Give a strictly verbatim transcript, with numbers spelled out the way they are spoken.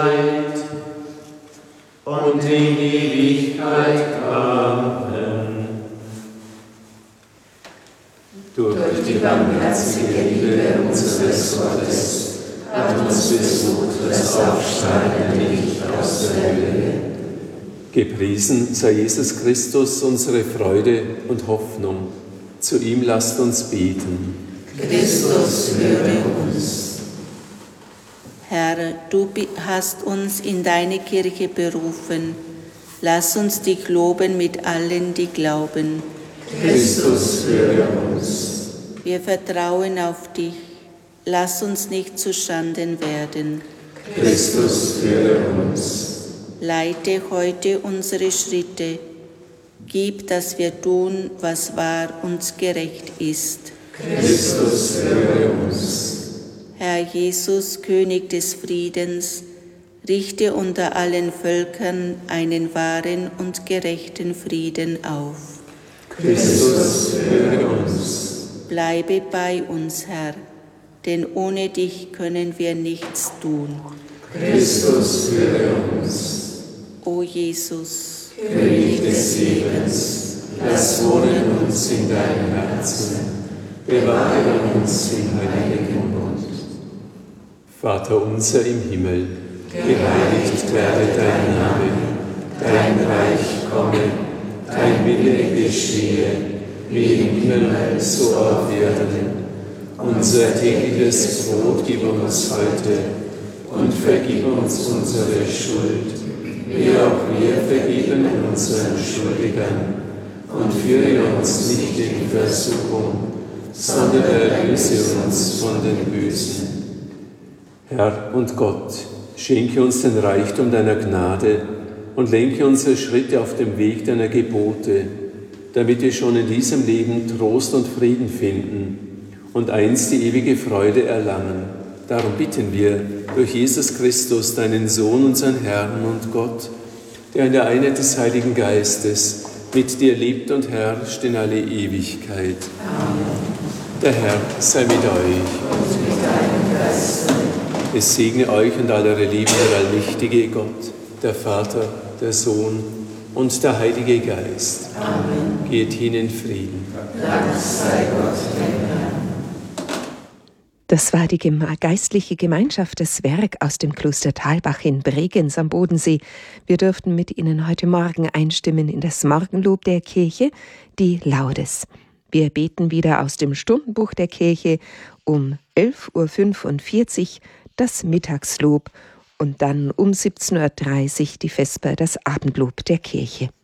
und in Ewigkeit. Amen. Durch die barmherzige Liebe unseres Gottes hat uns besucht das aufstrahlende Licht aus der Höhe. Gepriesen sei Jesus Christus, unsere Freude und Hoffnung. Zu ihm lasst uns beten. Christus, höre uns. Herr, du hast uns in deine Kirche berufen. Lass uns dich loben mit allen, die glauben. Christus, höre uns. Wir vertrauen auf dich. Lass uns nicht zu Schanden werden. Christus, höre uns. Leite heute unsere Schritte. Gib, dass wir tun, was wahr und gerecht ist. Christus, höre uns. Herr Jesus, König des Friedens, richte unter allen Völkern einen wahren und gerechten Frieden auf. Christus, höre uns. Bleibe bei uns, Herr, denn ohne dich können wir nichts tun. Christus, höre uns. O Jesus, König des Lebens, lass wohnen uns in deinem Herzen, bewahre uns im heiligen Bund. Vater unser im Himmel, geheiligt werde dein Name, dein Reich komme, dein Wille geschehe, wie im Himmel so auf Erden. Unser tägliches Brot gib uns heute und vergib uns unsere Schuld, wie auch wir vergeben unseren Schuldigern. Und führe uns nicht in Versuchung, sondern erlöse uns von den Bösen. Herr und Gott, schenke uns den Reichtum deiner Gnade und lenke unsere Schritte auf dem Weg deiner Gebote, damit wir schon in diesem Leben Trost und Frieden finden und einst die ewige Freude erlangen. Darum bitten wir durch Jesus Christus, deinen Sohn, unseren Herrn und Gott, der in der Einheit des Heiligen Geistes mit dir lebt und herrscht in alle Ewigkeit. Amen. Der Herr sei mit euch. Und mit deinem Geist. Es segne euch und alle eure lieben der allmächtige Gott, der Vater, der Sohn und der Heilige Geist. Amen. Geht hin in Frieden. Dank sei Gott, dem Herrn. Das war die geistliche Gemeinschaft, das Werk aus dem Kloster Thalbach in Bregenz am Bodensee. Wir durften mit Ihnen heute Morgen einstimmen in das Morgenlob der Kirche, die Laudes. Wir beten wieder aus dem Stundenbuch der Kirche um elf Uhr fünfundvierzig das Mittagslob und dann um siebzehn Uhr dreißig die Vesper, das Abendlob der Kirche.